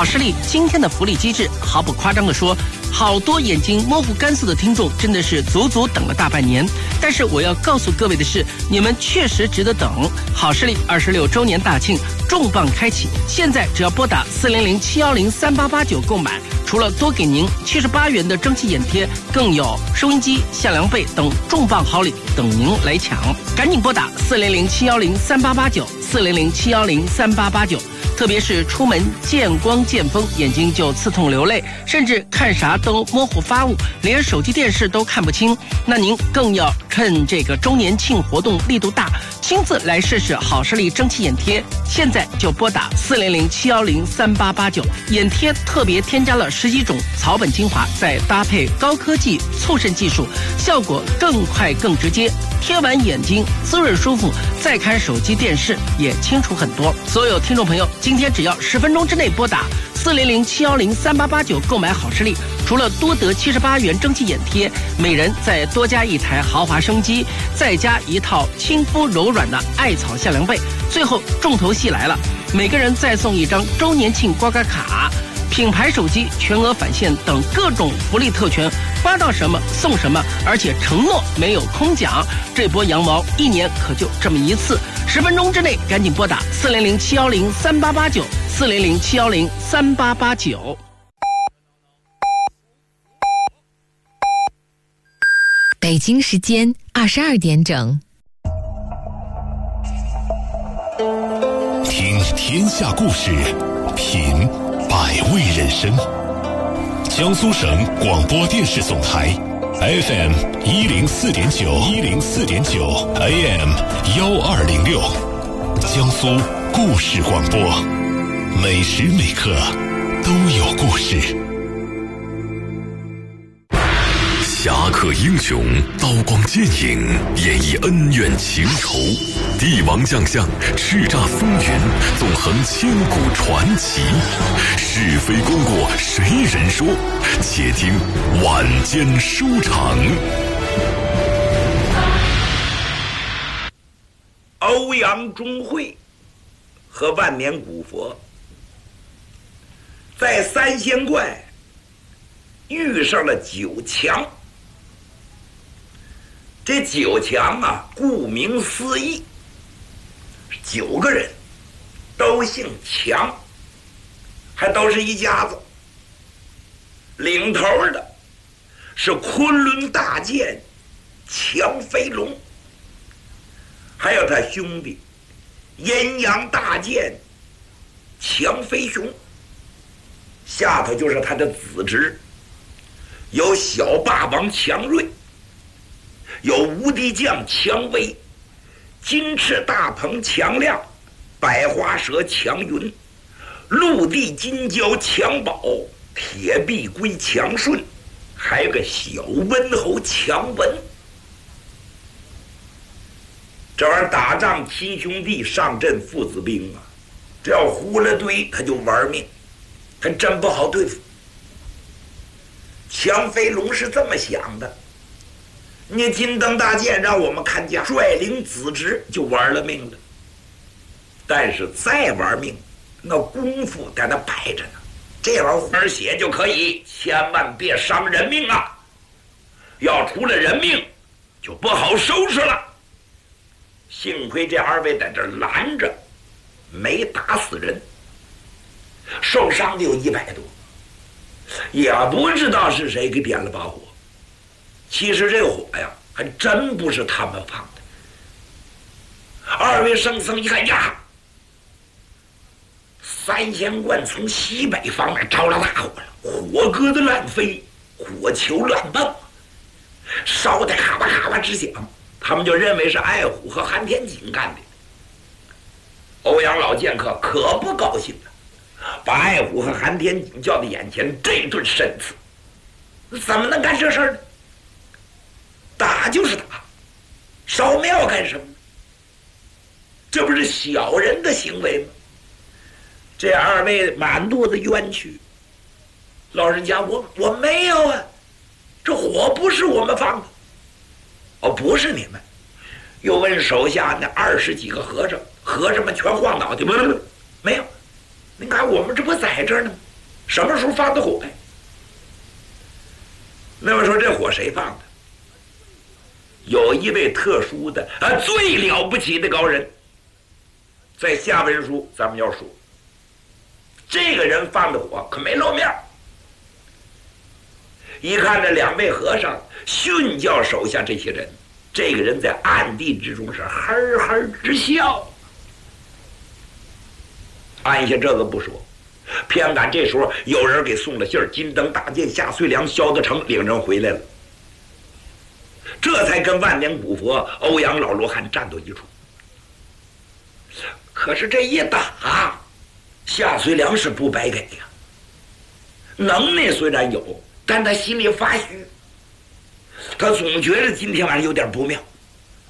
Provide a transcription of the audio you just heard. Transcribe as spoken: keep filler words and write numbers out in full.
好视力今天的福利机制，毫不夸张地说，好多眼睛模糊干涩的听众真的是足足等了大半年。但是我要告诉各位的是，你们确实值得等。好视力二十六周年大庆重磅开启，现在只要拨打四零零七幺零三八八九购买，除了多给您七十八元的蒸汽眼贴，更有收音机、夏凉被等重磅好礼等您来抢。赶紧拨打四零零七幺零三八八九，四零零七幺零三八八九。特别是出门见光见风，眼睛就刺痛流泪，甚至看啥都模糊发雾，连手机电视都看不清，那您更要趁这个周年庆活动力度大，亲自来试试好视力蒸汽眼贴。现在就拨打四零零七幺零三八八九，眼贴特别添加了十几种草本精华，再搭配高科技促渗技术，效果更快更直接，贴完眼睛滋润舒服，再看手机电视也清楚很多。所有听众朋友，今天只要十分钟之内拨打四零零七幺零三八八九购买好视力，除了多得七十八元蒸汽眼贴，每人再多加一台豪华升机，再加一套亲肤柔软的艾草夏凉被，最后重头戏来了，每个人再送一张周年庆刮刮卡，品牌手机全额返现等各种福利特权，刮到什么送什么，而且承诺没有空奖。这波羊毛一年可就这么一次，十分钟之内赶紧拨打四零零七幺零三八八九，四零零七幺零三八八九。 北京时间二十二点整。 听天下故事，品百味人生。江苏省广播电视总台 F M 一零四点九，一零四点九 A M 幺二零六，江苏故事广播，每时每刻都有故事。侠客英雄，刀光剑影，演绎恩怨情仇，帝王将相，叱咤风云，纵横千古传奇。是非功过谁人说？且听晚间书场。 欧阳中会和万年古佛在三仙观遇上了九强。这九强啊，顾名思义，九个人都姓强，还都是一家子。领头的是昆仑大剑强飞龙，还有他兄弟阴阳大剑强飞熊，下头就是他的子侄，有小霸王强锐，有无敌将强威，金翅大鹏强亮，百花蛇强云，陆地金蛟强宝，铁臂龟强顺，还有个小温侯强文。这玩意儿打仗亲兄弟上阵父子兵啊，只要糊了堆他就玩命，他真不好对付。强飞龙是这么想的，你金灯大剑让我们看见，率领子侄就玩了命了。但是再玩命，那功夫在那摆着呢，这玩意儿混血就可以，千万别伤人命啊！要出了人命，就不好收拾了。幸亏这二位在这拦着，没打死人，受伤的有一百多，也不知道是谁给点了把火。其实这火呀，还真不是他们放的。二位圣僧一看呀，三仙观从西北方面着了大火了，火疙瘩乱飞，火球乱蹦，烧得咔吧咔吧直响。他们就认为是爱虎和韩天锦干的。欧阳老剑客可不高兴了，把爱虎和韩天锦叫到眼前，这顿申词，怎么能干这事儿呢？打就是打，烧庙干什么？这不是小人的行为吗？这二位满肚子冤屈。老人家，我我没有啊，这火不是我们放的。哦，不是你们。又问手下那二十几个和尚，和尚们全晃脑袋，不不不，没有。你看我们这不在这儿呢吗？ 什么时候放的火呀？那么说这火谁放的？有一位特殊的啊，最了不起的高人，在下文书咱们要说，这个人放的火可没露面。一看这两位和尚训教手下这些人，这个人在暗地之中是呵呵直笑。按下这个不说，偏赶这时候有人给送了信儿，金灯大剑夏遂良、萧德成领人回来了，这才跟万年古佛欧阳老罗汉战斗一处。可是这一打，夏遂良是不白给呀，能耐虽然有，但他心里发虚，他总觉得今天晚上有点不妙。